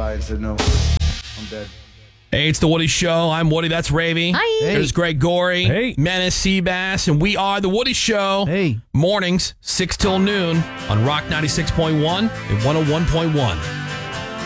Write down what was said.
by and said, no, I'm dead. Hey, it's the Woody Show. I'm Woody. That's Ravy. Hi. There's Greg Gorey. Hey. Menace Seabass. And we are the Woody Show. Hey. Mornings, 6 till noon on Rock 96.1 and 101.1.